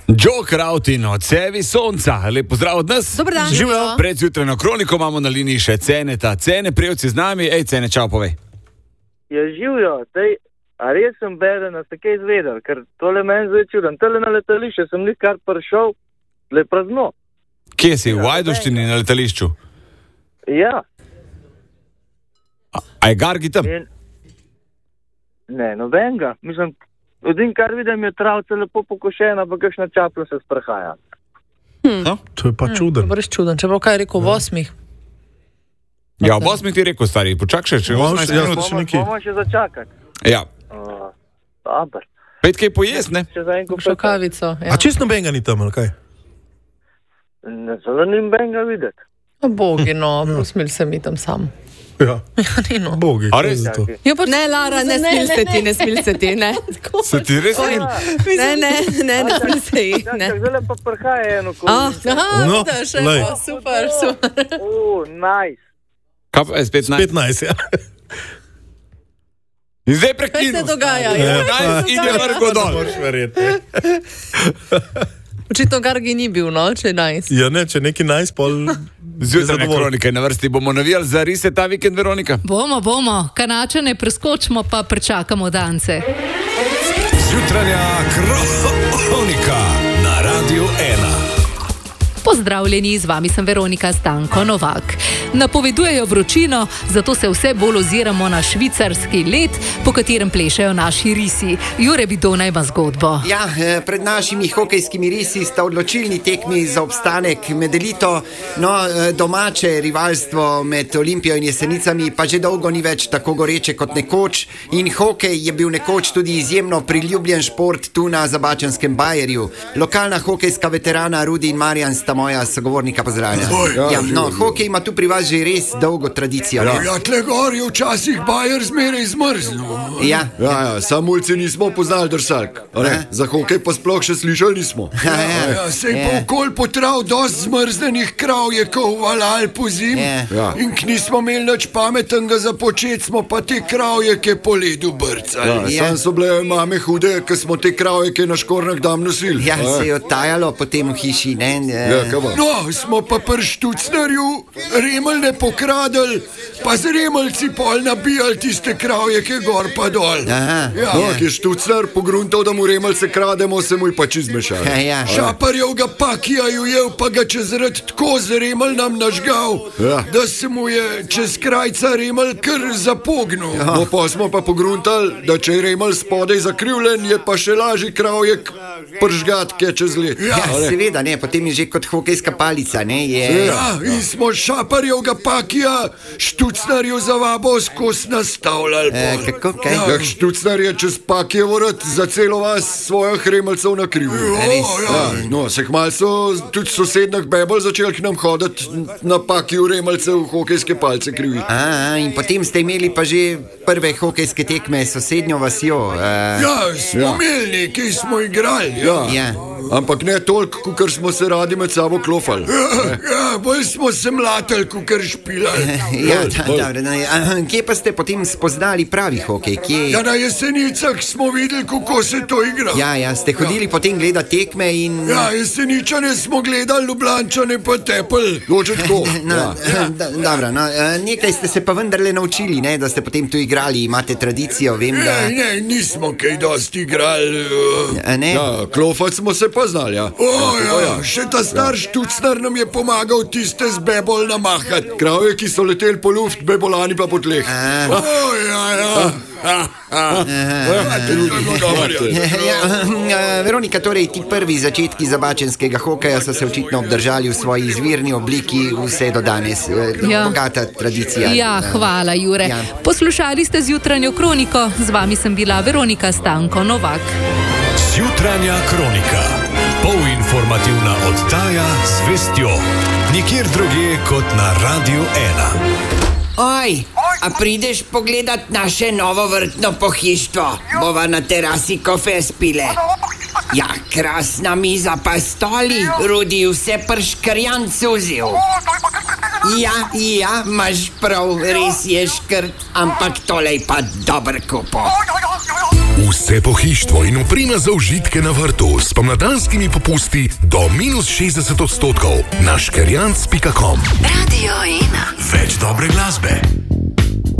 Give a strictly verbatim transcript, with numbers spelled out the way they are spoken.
Joe Krautin od Cevi Sonca. Lep pozdrav od nas. Dobar dan. Živijo. Pred zjutrajno kroniko imamo na liniji še Ceneta. Cene, prijevci z nami. Ej, Cene, čau, povej. Ja, živijo. Dej, a res sem beden, da ste kaj izvedel, ker tole meni zdaj čudem. Tole na letališče sem nih kar prišel, le prazno. Kje si? V Ajdovštini na letališču? Ja. A, a je Gargi tam? In... Ne, nobenega. Mislim, odin kar vidim je travce lepo pokošena, pa kakšna čapla se sprehaja. Hm. No, to je pa čuden. To je res čuden, če bo kaj rekel v osmih. Ja, v osmih ti rekel, stari, počakaj, če osemnajst ja, minut. še nekaj. Bomo še začakati. Ja. Uh, dober. Pet kaj pojest, ne? Še za en kup Še kavico. Ja. A čist nobenega ni tam, ali kaj? Ne želim benga videti. O, bogi, no, posmil se mi tam sam. Ja, Ja, ni no. bogi. A res? kaj je to? Ja, pa... Ne, Lara, ne smil se ti, ne smil se ti, ne. Se ti res ne? Ne, ne, ne, ne smil se ji, ne. Čakaj, zdaj pa prhaja eno kolo. Ah, Aha, No, vidiš, lej. evo, super, super. O, nice. Kaj pa je spet naj? petnajst, ja. In zdaj Kaj prekinu. se dogaja? Ja, Ja, Naj ide vrgo dol. Moraš verjeti. Očitno Gargi ni bil, no, če najs. Ja, ne, če neki najs, pol... Zjutrajne zadovolj. kronike na vrsti. Bomo navijali za rise ta vikend, Veronika? Bomo, bomo, Kanačane preskočimo pa pričakamo dance. Zjutranja kronika na Radiu ena. Pozdravljeni, z vami sem Veronika Stanko Novak. Napovedujejo vročino, zato se vse bolj oziramo na švicarski led, po katerem plešejo naši risi. Jure Bidona ima zgodbo. Ja, eh, pred našimi hokejskimi risi sta odločilni tekmi za obstanek med elito. No, eh, domače rivalstvo med Olimpijo in Jesenicami pa že dolgo ni več tako goreče kot nekoč. In hokej je bil nekoč tudi izjemno priljubljen šport tu na zabačanskem Bajerju. Lokalna hokejska veterana Rudi in Marjan sta moja sogovornika, pozdravljena. Ja, no, hokej ima tu pri vas že res dolgo tradicijo. Ne? Ja, tle gor je včasih Bajer zmeraj zmrznil. Ja, Ja, ja, samulci nismo poznali drsalk. a ne? Aha. Za hokej pa sploh še slišali nismo. Ja, ja. Ja, sej Ja. pa okol potrav dost zmrznenih krav je kovalal po zim. Ja. Ja. In k nismo imeli nič pametnega za počet, smo pa te kravjeke po ledu brcali. Ja. Sam so bile mame hude, ker smo te kravjeke na škornjah dam nosili. ja, A, se je odtajalo potem v hiši, ne? Ja, kaj pa? No, smo pa pri Štucnerju remeljne pokradili, pa z remeljci pol nabijali tiste kravjeke gor pa dol. Aha, Ja. ja. No, ki je Štucner pogruntal, da mu remeljce krademo, se mu je pač izmešal. Ja, ja. Šaparjev ga pakija ujel, pa ga čez rad tako z remelj nam nažgal, Ja. da se mu je čez krajca remelj kar zapognil. Ja. No, pa smo pa pogruntali, da če je remelj spodaj zakrivljen, je pa še lažji kravjek pržgat, ki je čez let. Ja, seveda, ne, potem je že kot hokejska palica, ne, je... Ja, in smo šaparjevga pakija Štucnarju za vabo skozi nastavljali. E, pol. kako, kaj? Ja, Štucnar je čez pakijevo rad za celo vas svojih remeljcev nakrivil. Res? Ja, no, se kmalu so tudi sosednjih bebel začeli k nam hoditi na pakiju remeljcev hokejske palce kriviti. A, a, in potem ste imeli pa že prve hokejske tekme s sosednjo vasjo. Uh, Ja, smo imeli, ki smo igrali. Ja. ja. Ampak ne toliko, kot smo se radi med sabo klofali. Ja, ja, bolj smo se mlatili, kot špilali. Ja, da, dobro, no, a, kje pa ste potem spoznali pravi hokej? Kje? Ja, na Jesenicah smo videli, kako se to igra. Ja, ja, ste hodili ja. potem gledati tekme in... Ja, Jeseničane smo gledali, Ljubljančane pa tepel. Loče tako. No, Ja. da, dobro, no, eh, nekaj ste se pa vendarle naučili, ne, da ste potem tu igrali, imate tradicijo, vem, da... Ne, ne, nismo kaj dosti igrali. A ne? Ja, klofati smo se pa znali, ja. O, ja, ja. Še ta star Štucnar nam je pomagal tiste z bebol namahati. Kravje, ki so leteli po luft, bebolani pa po tleh. A. O, ja, ja. Ha, ha. Ja, drugo dobro. Ja, eh, Veronika, torej ti prvi začetki zabačenskega hokeja so se očitno obdržali v svoji izvirni obliki vse do danes. Eh, Ja. Bogata tradicija. Ja, Eh, hvala, Jure. Ja. Poslušali ste zjutranjo kroniko, z vami sem bila Veronika Stanko Novak. Zjutranja kronika. Polinformativna oddaja z vestjo. Nikjer drugje kot na Radiu ena. Oj, a prideš pogledat naše novo vrtno pohištvo? Bova na terasi kofe spile. Ja, krasna miza pa stoli, Rudi vse prškrjan cuzil. Ja, ja, imaš prav, res je škrt, ampak tole je pa dober kupo. V Vse pohištvo in oprema za užitke na vrtu s pomladanskimi popusti do minus šestdeset odstotkov na škerjanc pika com. Radio ena. Več dobre glasbe.